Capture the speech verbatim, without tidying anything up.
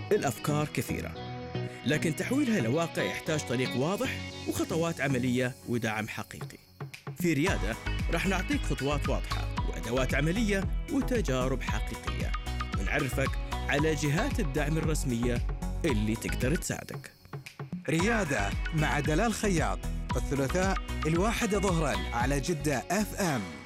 الأفكار كثيرة، لكن تحويلها لواقع يحتاج طريق واضح وخطوات عملية ودعم حقيقي. في ريادة رح نعطيك خطوات واضحة وأدوات عملية وتجارب حقيقية، ونعرفك على جهات الدعم الرسمية اللي تقدر تساعدك. ريادة مع دلال خياط، الثلاثاء الواحدة ظهراً على جدة اف ام.